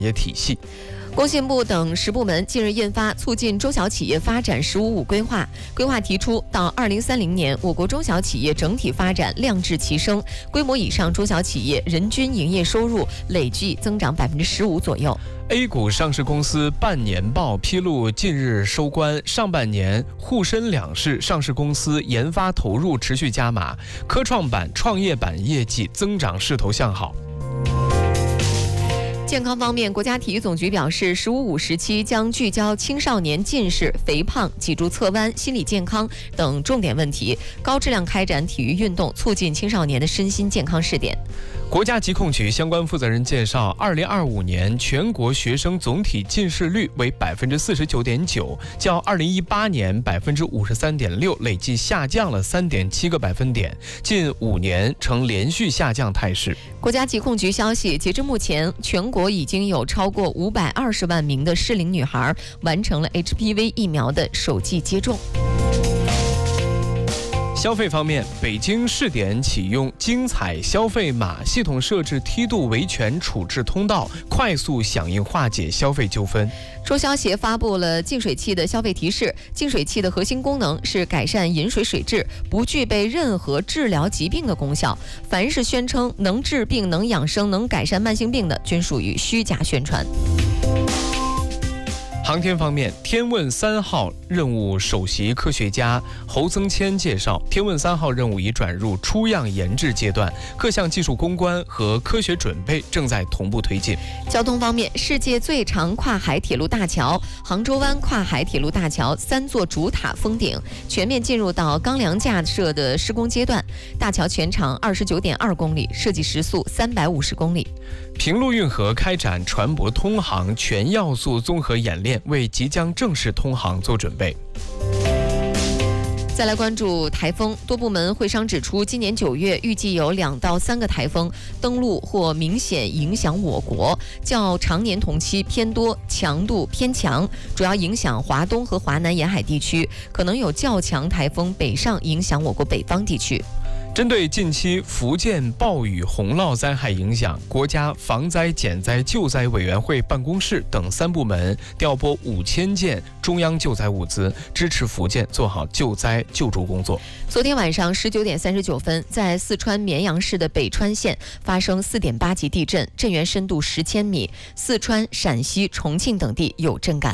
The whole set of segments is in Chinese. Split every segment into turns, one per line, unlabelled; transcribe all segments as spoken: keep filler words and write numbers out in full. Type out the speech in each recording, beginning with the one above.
业体系。
工信部等十部门近日印发《促进中小企业发展“十五五”规划》，规划提出，到二零三零年，我国中小企业整体发展量质齐升，规模以上中小企业人均营业收入累计增长百分之十五左右。
A 股上市公司半年报披露，近日收官，上半年沪深两市上市公司研发投入持续加码，科创板、创业板业绩增长势头向好。
健康方面，国家体育总局表示，“十五五”时期将聚焦青少年近视、肥胖、脊柱侧弯、心理健康等重点问题，高质量开展体育运动，促进青少年的身心健康试点。
国家疾控局相关负责人介绍，二零二五年全国学生总体近视率为百分之四十九点九，较二零一八年百分之五十三点六累计下降了三点七个百分点，近五年呈连续下降态势。
国家疾控局消息，截至目前，全国已经有超过五百二十万名的适龄女孩完成了 H P V 疫苗的首剂接种。
消费方面，北京试点启用精彩消费码系统，设置梯度维权处置通道，快速响应化解消费纠纷。
中消协发布了净水器的消费提示，净水器的核心功能是改善饮水水质，不具备任何治疗疾病的功效。凡是宣称能治病、能养生、能改善慢性病的，均属于虚假宣传。
航天方面，天问三号任务首席科学家侯增谦介绍，天问三号任务已转入初样研制阶段，各项技术攻关和科学准备正在同步推进。
交通方面，世界最长跨海铁路大桥杭州湾跨海铁路大桥三座主塔封顶，全面进入到钢梁架设的施工阶段。大桥全长二十九点二公里，设计时速三百五十公里。
平陆运河开展船舶通航全要素综合演练，为即将正式通航做准备。
再来关注台风，多部门会商指出，今年九月预计有两到三个台风登陆或明显影响我国，较常年同期偏多，强度偏强，主要影响华东和华南沿海地区，可能有较强台风北上影响我国北方地区。
针对近期福建暴雨洪涝灾害影响，国家防灾减灾救灾委员会办公室等三部门调拨五千件中央救灾物资，支持福建做好救灾救助工作。
昨天晚上十九点三十九分，在四川绵阳市的北川县发生四点八级地震，震源深度十千米，四川、陕西、重庆等地有震感。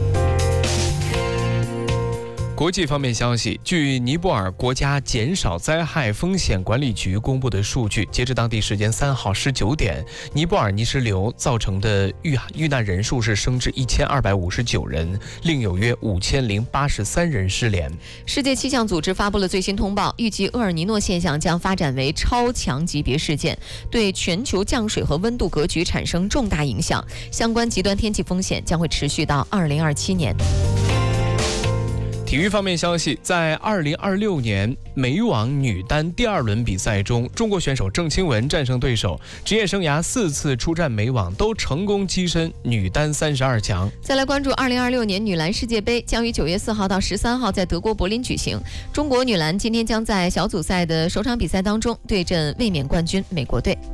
国际方面消息，据尼泊尔国家减少灾害风险管理局公布的数据，截至当地时间三号十九点，尼泊尔泥石流造成的遇遇难人数是升至一千二百五十九人，另有约五千零八十三人失联。
世界气象组织发布了最新通报，预计厄尔尼诺现象将发展为超强级别事件，对全球降水和温度格局产生重大影响，相关极端天气风险将会持续到二零二七年。
体育方面消息，在二零二六年美网女单第二轮比赛中，中国选手郑钦文战胜对手，职业生涯四次出战美网都成功跻身女单三十二强。
再来关注二零二六年女篮世界杯，将于九月四号到十三号在德国柏林举行。中国女篮今天将在小组赛的首场比赛当中对阵卫冕冠军美国队。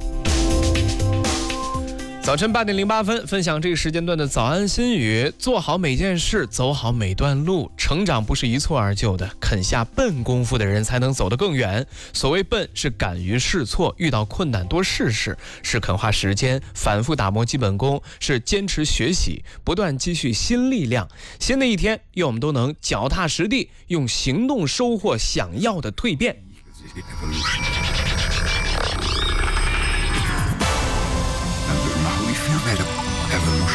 早晨八点零八分，分享这个时间段的早安心语：做好每件事，走好每段路。成长不是一蹴而就的，肯下笨功夫的人才能走得更远。所谓笨，是敢于试错，遇到困难多试试；是肯花时间反复打磨基本功；是坚持学习，不断积蓄新力量。新的一天，愿我们都能脚踏实地，用行动收获想要的蜕变。